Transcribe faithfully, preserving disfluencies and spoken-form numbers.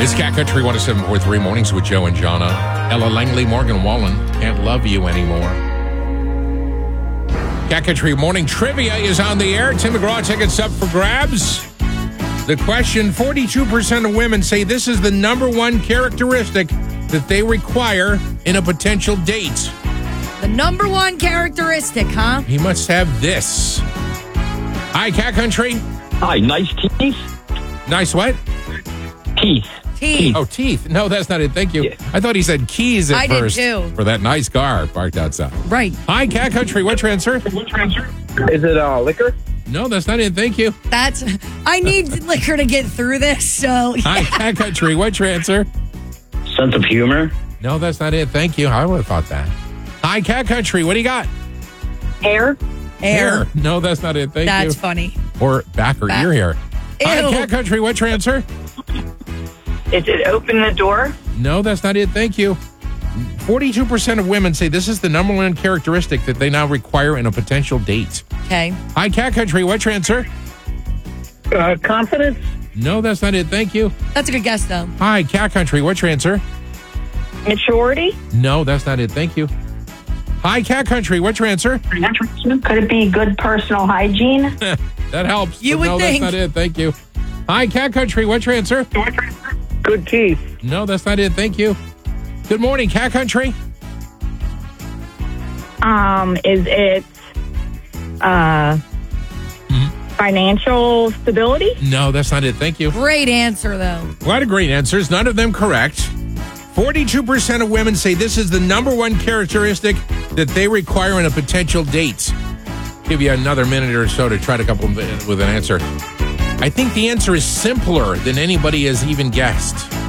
It's Cat Country one oh seven point three Mornings with Joe and Jonna. Ella Langley, Morgan Wallen, Can't Love You Anymore. Cat Country Morning Trivia is on the air. Tim McGraw tickets up for grabs. The question, forty-two percent of women say this is the number one characteristic that they require in a potential date. The number one characteristic, huh? He must have this. Hi, Cat Country. Hi, nice teeth. Nice what? Teeth. Teeth. Oh, teeth. No, that's not it. Thank you. Yeah. I thought he said keys at I did first. too. For that nice car parked outside. Right. Hi, Cat Country. What's your answer? Is it uh, liquor? No, that's not it. Thank you. That's. I need liquor to get through this, so. Hi, Cat Country. What's your answer? Sense of humor? No, that's not it. Thank you. I would have thought that. Hi, Cat Country. What do you got? Hair. Air. No, that's not it. Thank That's you. funny. Or back or Back. ear hair. Hi, Ew. Cat Country. What's your answer? Is it open the door? No, that's not it. Thank you. forty-two percent of women say this is the number one characteristic that they now require in a potential date. Okay. Hi, Cat Country. What's your answer? Uh, confidence? No, that's not it. Thank you. That's a good guess, though. Hi, Cat Country. What's your answer? Maturity? No, that's not it. Thank you. Hi, Cat Country. What's your answer? Could it be good personal hygiene? That helps. You but would no, think. that's not it. Thank you. Hi, Cat Country. What's your answer? Good teeth. No, that's not it. Thank you. Good morning, Cat Country. Um, is it uh, financial stability? No, that's not it. Thank you. Great answer, though. A lot of great answers. None of them correct. forty-two percent of women say this is the number one characteristic that they require in a potential date. Give you another minute or so to try to come up with an answer. I think the answer is simpler than anybody has even guessed.